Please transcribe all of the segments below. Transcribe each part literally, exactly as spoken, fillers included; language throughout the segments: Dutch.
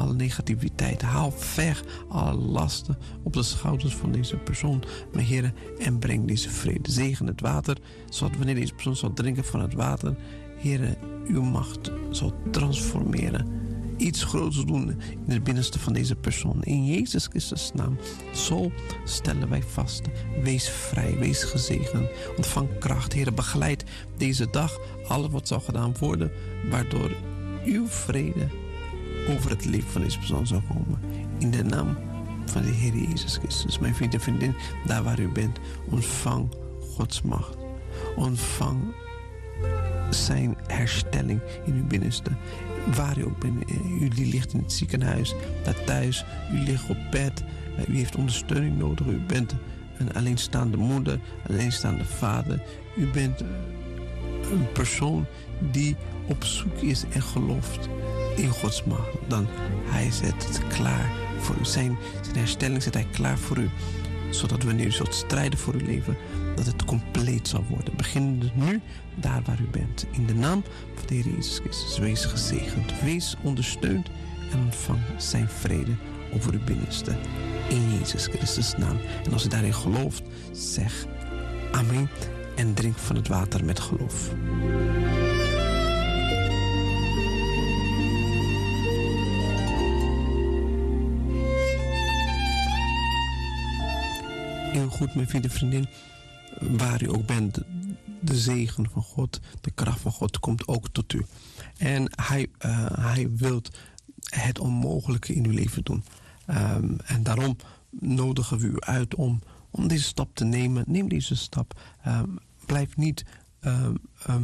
alle negativiteit. Haal weg alle lasten op de schouders van deze persoon. Maar Heer, en breng deze vrede. Zegen het water, zodat wanneer deze persoon zal drinken van het water, Heer, uw macht zal transformeren. Iets groots doen in het binnenste van deze persoon. In Jezus Christus' naam. Zo stellen wij vast. Wees vrij, wees gezegend. Ontvang kracht. Heer, begeleid deze dag alles wat zal gedaan worden, waardoor uw vrede over het leven van deze persoon zal komen. In de naam van de Heer Jezus Christus. Mijn vriend en vriendin, daar waar u bent, ontvang Gods macht. Ontvang zijn herstelling in uw binnenste. Waar u ook bent, u ligt in het ziekenhuis, daar thuis, u ligt op bed, u heeft ondersteuning nodig, u bent een alleenstaande moeder, alleenstaande vader, u bent een persoon die op zoek is en gelooft in Gods macht. Dan hij zet het klaar voor u. Zijn, zijn herstelling zet hij klaar voor u, zodat wanneer u zult strijden voor uw leven, dat het compleet zal worden. Begin nu daar waar u bent. In de naam van de Heer Jezus Christus. Wees gezegend. Wees ondersteund en ontvang zijn vrede over uw binnenste. In Jezus Christus' naam. En als u daarin gelooft, zeg amen en drink van het water met geloof. Heel goed, mijn vrienden en vriendin. Waar u ook bent, de zegen van God, de kracht van God komt ook tot u. En hij, uh, hij wil het onmogelijke in uw leven doen. Um, en daarom nodigen we u uit om, om deze stap te nemen. Neem deze stap. Um, blijf niet um, um,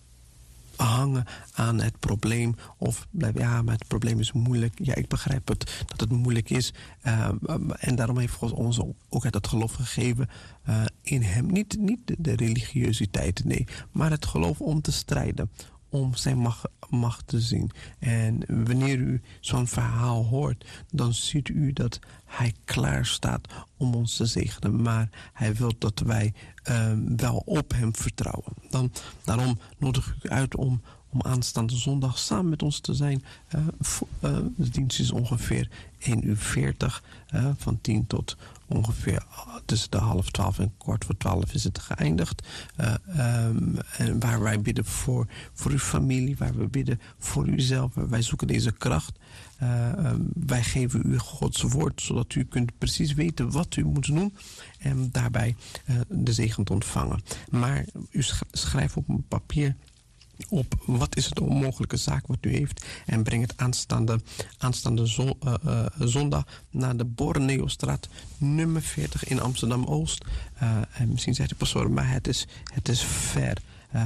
hangen aan het probleem. Of blijf, ja, maar het probleem is moeilijk. Ja, ik begrijp het, dat het moeilijk is. Uh, en daarom heeft God ons ook het geloof gegeven uh, in hem. Niet, niet de, de religiositeit, nee. Maar het geloof om te strijden. Om zijn macht, macht te zien. En wanneer u zo'n verhaal hoort, dan ziet u dat hij klaar staat om ons te zegenen. Maar hij wil dat wij uh, wel op hem vertrouwen. Dan, daarom nodig ik u uit om, om aanstaande zondag samen met ons te zijn. Uh, voor, uh, de dienst is ongeveer één uur veertig. Uh, van tien tot ongeveer tussen de half twaalf en kwart voor twaalf is het geëindigd. Uh, um, en waar wij bidden voor, voor uw familie, waar we bidden voor uzelf. Wij zoeken deze kracht. Uh, um, wij geven u Gods woord, zodat u kunt precies weten wat u moet doen. En daarbij uh, de zegen te ontvangen. Maar u schrijft op een papier op wat is het onmogelijke zaak wat u heeft. En breng het aanstaande, aanstaande zon, uh, uh, zondag naar de Borneostraat nummer veertig in Amsterdam-Oost. Uh, en misschien zegt de pastoor, maar het is, het is ver. Uh,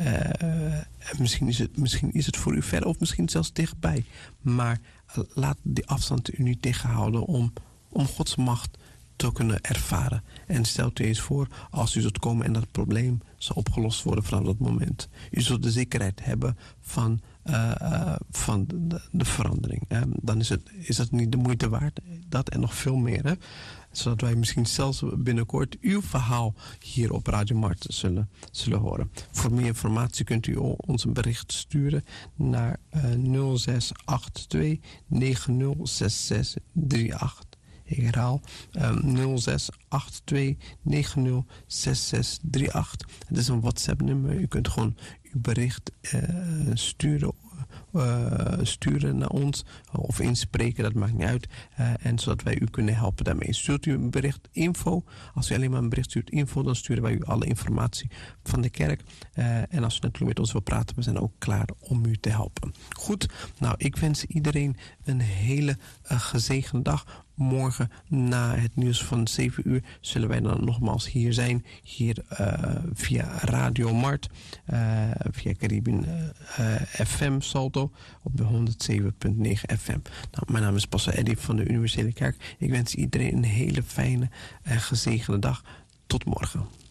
uh, misschien, is het, misschien is het voor u ver of misschien zelfs dichtbij. Maar uh, laat die afstand u niet tegenhouden om, om Gods macht te kunnen ervaren. En stelt u eens voor, als u zult komen en dat probleem zal opgelost worden vanaf dat moment. U zult de zekerheid hebben van, uh, uh, van de, de verandering. Hè? Dan is het, is het niet de moeite waard. Dat en nog veel meer. Hè? Zodat wij misschien zelfs binnenkort uw verhaal hier op Radio Mart zullen, zullen horen. Voor meer informatie kunt u ons een bericht sturen naar uh, nul zes acht twee negen nul zes zes drie acht. Ik herhaal um, nul zes acht twee negen nul zes zes drie acht. Het is een WhatsApp-nummer. U kunt gewoon uw bericht uh, sturen, uh, sturen naar ons of inspreken, dat maakt niet uit. Uh, en zodat wij u kunnen helpen daarmee. Stuurt u een bericht info. Als u alleen maar een bericht stuurt info, dan sturen wij u alle informatie van de kerk. Uh, en als u natuurlijk met ons wil praten, we zijn ook klaar om u te helpen. Goed, nou ik wens iedereen een hele uh, gezegende dag. Morgen na het nieuws van zeven uur zullen wij dan nogmaals hier zijn. Hier uh, via Radio Mart. Uh, via Caribbean uh, F M Salto op de honderdzeven komma negen F M. Nou, mijn naam is Pastor Eddie van de Universele Kerk. Ik wens iedereen een hele fijne en gezegende dag. Tot morgen.